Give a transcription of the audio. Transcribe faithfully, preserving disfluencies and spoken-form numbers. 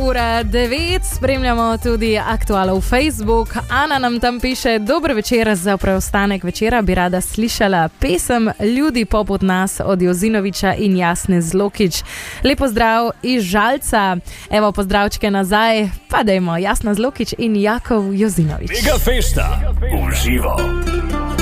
ura devet, spremljamo tudi aktualo v Facebook. Ana nam tam piše: dober večer, za preostanek večera bi rada slišala pesem Ljudi pop od nas od Jozinoviča in Jasne Zlokić. Lepo zdrav iz Žalca. Evo, pozdravčke nazaj, pa dajmo Jasna Zlokić in Jakov Jozinovič. Mega fešta, uživo.